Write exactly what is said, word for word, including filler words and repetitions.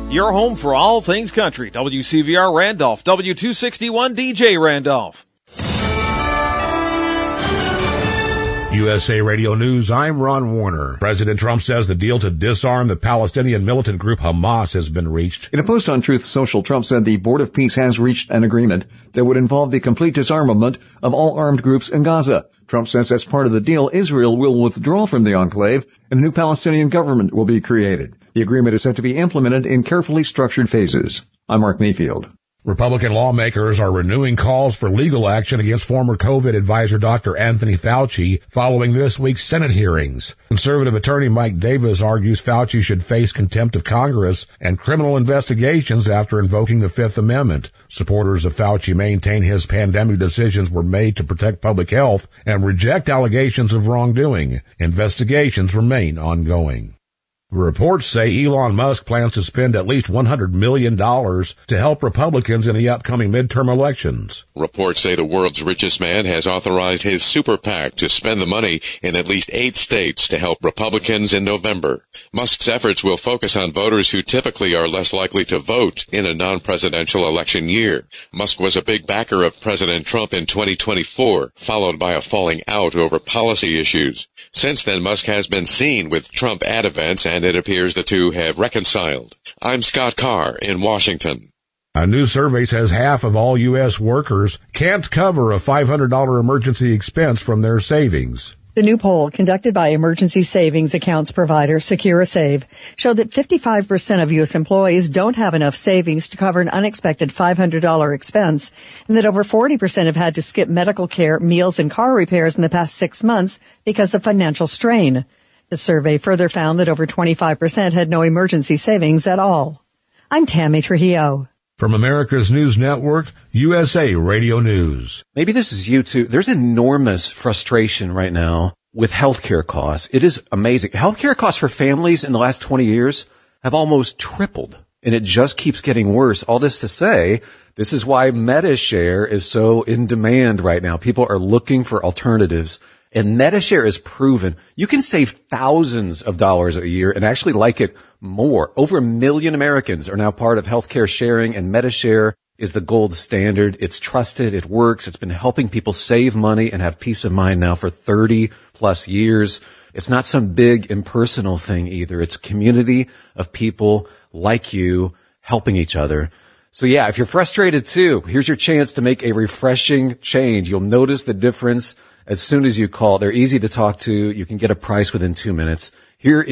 Your home for all things country. W C V R Randolph, W two sixty-one D J Randolph. U S A Radio News, I'm Ron Warner. President Trump says the deal to disarm the Palestinian militant group Hamas has been reached. In a post on Truth Social, Trump said the Board of Peace has reached an agreement that would involve the complete disarmament of all armed groups in Gaza. Trump says as part of the deal, Israel will withdraw from the enclave and a new Palestinian government will be created. The agreement is set to be implemented in carefully structured phases. I'm Mark Mayfield. Republican lawmakers are renewing calls for legal action against former COVID advisor Doctor Anthony Fauci following this week's Senate hearings. Conservative attorney Mike Davis argues Fauci should face contempt of Congress and criminal investigations after invoking the Fifth Amendment. Supporters of Fauci maintain his pandemic decisions were made to protect public health and reject allegations of wrongdoing. Investigations remain ongoing. Reports say Elon Musk plans to spend at least one hundred million dollars to help Republicans in the upcoming midterm elections. Reports say the world's richest man has authorized his super PAC to spend the money in at least eight states to help Republicans in November. Musk's efforts will focus on voters who typically are less likely to vote in a non-presidential election year. Musk was a big backer of President Trump in twenty twenty-four, followed by a falling out over policy issues. Since then, Musk has been seen with Trump at events, and it appears the two have reconciled. I'm Scott Carr in Washington. A new survey says half of all U S workers can't cover a five hundred dollars emergency expense from their savings. The new poll, conducted by emergency savings accounts provider SecuraSave, showed that fifty-five percent of U S employees don't have enough savings to cover an unexpected five hundred dollars expense, and that over forty percent have had to skip medical care, meals, and car repairs in the past six months because of financial strain. The survey further found that over twenty-five percent had no emergency savings at all. I'm Tammy Trujillo. From America's News Network, U S A Radio News. Maybe this is you too. There's enormous frustration right now with healthcare costs. It is amazing. Healthcare costs for families in the last twenty years have almost tripled, and it just keeps getting worse. All this to say, this is why MediShare is so in demand right now. People are looking for alternatives. And MediShare is proven you can save thousands of dollars a year and actually like it more. Over a million Americans are now part of healthcare sharing, and MediShare is the gold standard. It's trusted. It works. It's been helping people save money and have peace of mind now for thirty plus years. It's not some big impersonal thing either. It's a community of people like you helping each other. So yeah, if you're frustrated too, here's your chance to make a refreshing change. You'll notice the difference as soon as you call. They're easy to talk to. You can get a price within two minutes. Here